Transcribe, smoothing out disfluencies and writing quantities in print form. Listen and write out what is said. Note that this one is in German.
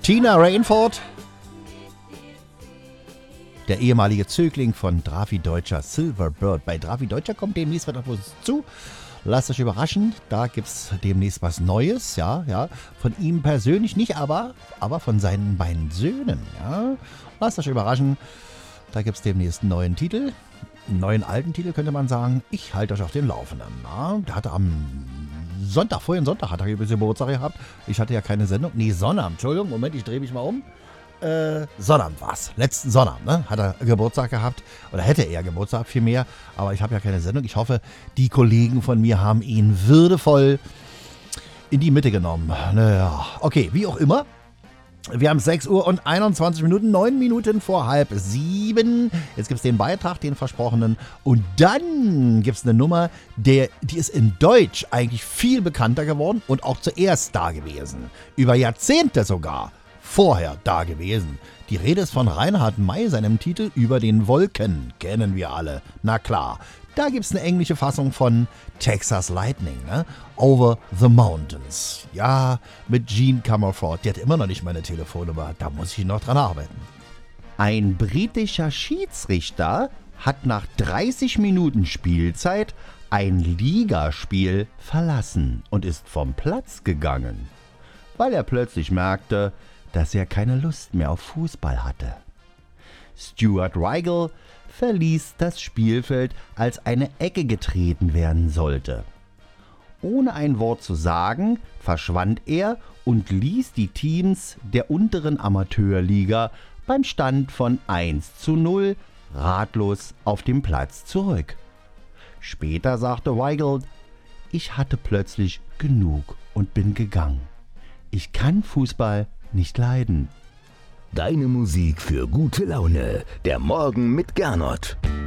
Tina Rainford, der ehemalige Zögling von Drafi Deutscher, Silverbird. Bei Drafi Deutscher kommt demnächst was auf uns zu. Lasst euch überraschen, da gibt es demnächst was Neues, ja. Von ihm persönlich nicht, aber von seinen beiden Söhnen, ja. Lasst euch überraschen, da gibt es demnächst einen neuen Titel. Einen neuen alten Titel könnte man sagen. Ich halte euch auf den Laufenden. Ja. Der hatte am vorigen Sonntag hat er übrigens Geburtstag gehabt. Ich hatte ja keine Sendung. Nee, Sonnabend, Entschuldigung, Moment, ich drehe mich mal um. Sonnabend war es. Letzten Sonnabend, ne? Hat er Geburtstag gehabt. Oder hätte er Geburtstag vielmehr. Aber ich habe ja keine Sendung. Ich hoffe, die Kollegen von mir haben ihn würdevoll in die Mitte genommen. Naja, okay, wie auch immer. Wir haben 6 Uhr und 21 Minuten, 9 Minuten vor 6:30. Jetzt gibt es den Beitrag, den versprochenen. Und dann gibt es eine Nummer, die ist in Deutsch eigentlich viel bekannter geworden und auch zuerst da gewesen. Über Jahrzehnte sogar vorher da gewesen. Die Rede ist von Reinhard May, seinem Titel Über den Wolken. Kennen wir alle. Na klar. Da gibt es eine englische Fassung von Texas Lightning, ne? Over the Mountains. Ja, mit Gene Comerford. Die hat immer noch nicht meine Telefonnummer. Da muss ich noch dran arbeiten. Ein britischer Schiedsrichter hat nach 30 Minuten Spielzeit ein Ligaspiel verlassen und ist vom Platz gegangen, weil er plötzlich merkte, dass er keine Lust mehr auf Fußball hatte. Stuart Weigel verließ das Spielfeld, als eine Ecke getreten werden sollte. Ohne ein Wort zu sagen, verschwand er und ließ die Teams der unteren Amateurliga beim Stand von 1:0 ratlos auf dem Platz zurück. Später sagte Weigel: Ich hatte plötzlich genug und bin gegangen. Ich kann Fußball nicht leiden. Deine Musik für gute Laune. Der Morgen mit Gernot.